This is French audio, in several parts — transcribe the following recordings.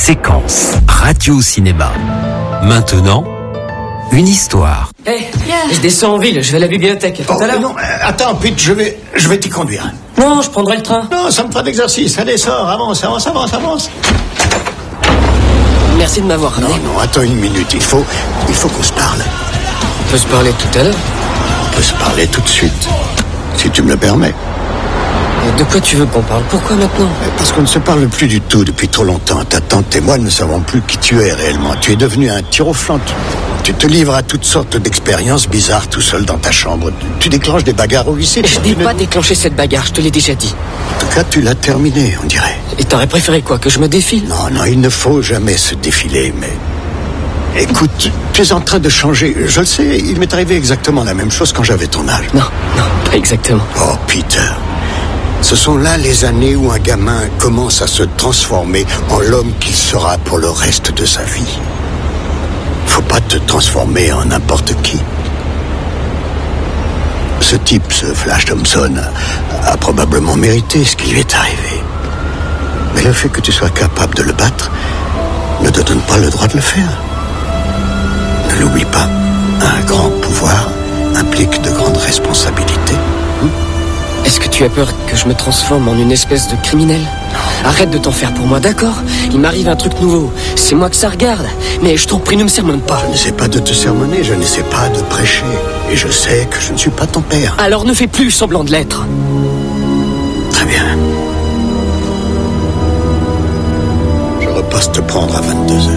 Séquence Radio-Cinéma. Maintenant, une histoire. Je descends en ville, je vais à la bibliothèque. Tout à l'heure. Non, attends, Pete, je vais t'y conduire. Non, je prendrai le train. Non, ça me fera d'exercice. Allez, sors, avance. Merci de m'avoir ramené. Non, attends une minute. Il faut qu'on se parle. On peut se parler tout à l'heure. On peut se parler tout de suite, si tu me le permets. Et de quoi tu veux qu'on parle? Pourquoi maintenant? Parce qu'on ne se parle plus du tout depuis trop longtemps. Ta tante et moi ne savons plus qui tu es réellement. Tu es devenu un tir au flanc. Tu te livres à toutes sortes d'expériences bizarres tout seul dans ta chambre. Tu déclenches des bagarres au lycée. Je n'ai pas déclenché cette bagarre, je te l'ai déjà dit. En tout cas, tu l'as terminée, on dirait. Et t'aurais préféré quoi? Que je me défile? Non, il ne faut jamais se défiler, mais... Écoute, tu es en train de changer. Je le sais, il m'est arrivé exactement la même chose quand j'avais ton âge. Non, pas exactement. Oh, Peter. Ce sont là les années où un gamin commence à se transformer en l'homme qu'il sera pour le reste de sa vie. Faut pas te transformer en n'importe qui. Ce type, ce Flash Thompson, a probablement mérité ce qui lui est arrivé. Mais le fait que tu sois capable de le battre ne te donne pas le droit de le faire. Ne l'oublie pas, un grand pouvoir implique de grandes responsabilités. Est-ce que tu as peur que je me transforme en une espèce de criminel? Arrête de t'en faire pour moi, d'accord? Il m'arrive un truc nouveau. C'est moi que ça regarde. Mais je t'en prie, ne me sermonne pas. Je n'essaie pas de te sermonner, je n'essaie pas de prêcher. Et je sais que je ne suis pas ton père. Alors ne fais plus semblant de l'être. Très bien. Je repasse te prendre à 22h.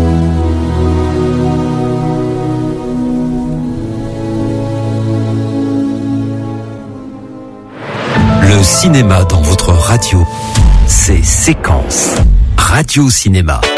Le cinéma dans votre radio, c'est Séquence Radio-Cinéma.